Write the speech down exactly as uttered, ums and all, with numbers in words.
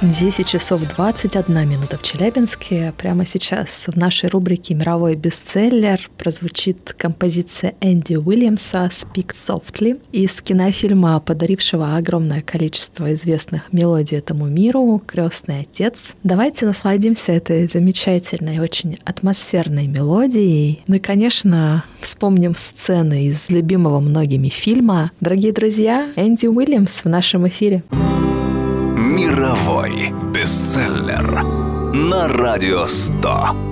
десять часов двадцать одна минута в Челябинске. Прямо сейчас в нашей рубрике «Мировой бестселлер» прозвучит композиция Энди Уильямса «Speak Softly» из кинофильма, подарившего огромное количество известных мелодий этому миру, «Крестный отец». Давайте насладимся этой замечательной, очень атмосферной мелодией. Ну и, конечно, вспомним сцены из любимого многими фильма. Дорогие друзья, Энди Уильямс в нашем эфире. Мировой бестселлер на Радио сто.